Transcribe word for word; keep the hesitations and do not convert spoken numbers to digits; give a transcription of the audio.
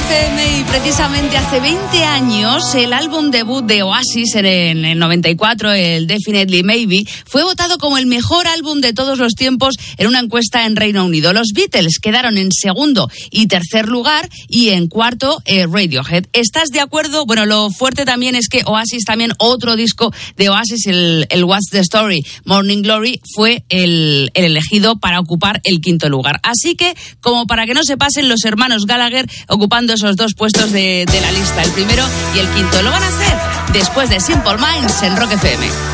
F M y precisamente hace veinte años el álbum debut de Oasis en el noventa y cuatro, el Definitely Maybe, fue votado como el mejor álbum de todos los tiempos en una encuesta en Reino Unido. Los Beatles quedaron en segundo y tercer lugar y en cuarto eh, Radiohead. ¿Estás de acuerdo? Bueno, lo fuerte también es que Oasis, también otro disco de Oasis, el, el What's the Story, Morning Glory, fue el, el elegido para ocupar el quinto lugar. Así que, como para que no se pasen los hermanos Gallagher ocupando esos dos puestos de, de la lista, el primero y el quinto. Lo van a hacer después de Simple Minds en Rock F M.